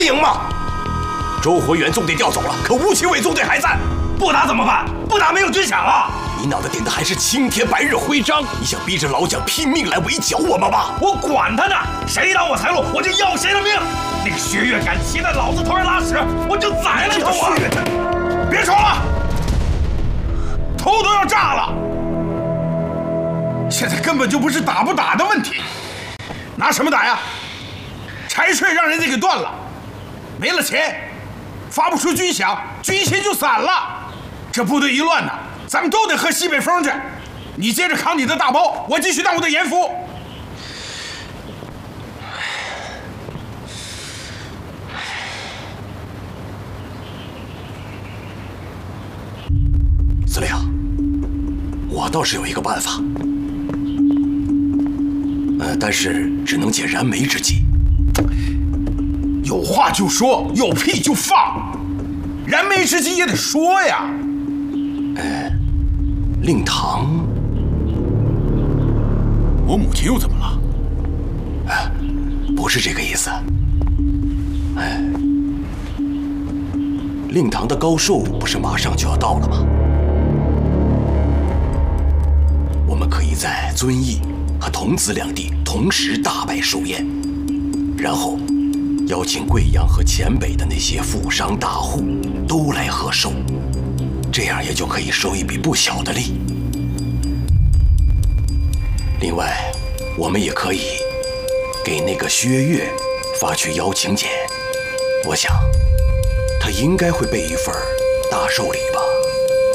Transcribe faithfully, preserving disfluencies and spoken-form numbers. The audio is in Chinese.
营吗？周活元纵队调走了，可吴奇伟纵队还在， 不打怎么办？不打没有军饷啊！ 你脑袋顶的还是青天白日徽章，你想逼着老蒋拼命来围剿我们吗？ 我管他呢，谁挡我财路，我就要谁的命！那个薛岳敢骑在老子头上拉屎，我就宰了他！我薛岳他，别吵了，头都要炸了！现在根本就不是打不打的问题，拿什么打呀？柴税让人家给断了，没了钱，发不出军饷，军心就散了。这部队一乱呢，咱们都得喝西北风去。你接着扛你的大包，我继续当我的严夫。 司令，我倒是有一个办法，呃，但是只能借燃眉之急。 有话就说，有屁就放，燃眉之急也得说呀。 呃，令堂， 我母亲又怎么了？ 哎，不是这个意思。哎，令堂的高寿不是马上就要到了吗？我们可以在遵义和桐梓两地同时大摆寿宴，然后邀请贵阳和黔北的那些富商大户都来贺寿，这样也就可以收一笔不小的利。另外，我们也可以给那个薛岳发去邀请柬，我想他应该会备一份大寿礼吧。